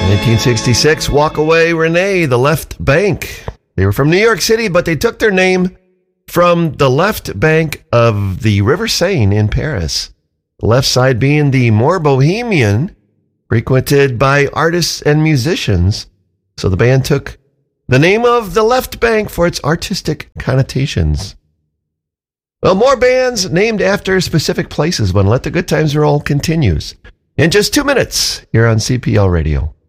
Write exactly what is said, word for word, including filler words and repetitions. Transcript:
nineteen sixty-six, Walk Away Renee, The Left Bank. They were from New York City, but they took their name from the left bank of the River Seine in Paris. The left side being the more bohemian, frequented by artists and musicians. So the band took the name of the left bank for its artistic connotations. Well, more bands named after specific places when Let the Good Times Roll continues in just two minutes here on C P L Radio.